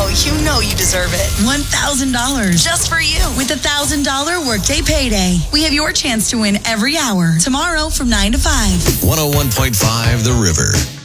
you deserve it. $1,000. Just for you. With $1,000 Workday Payday. We have your chance to win every hour. Tomorrow from 9 to 5. 101.5 The River.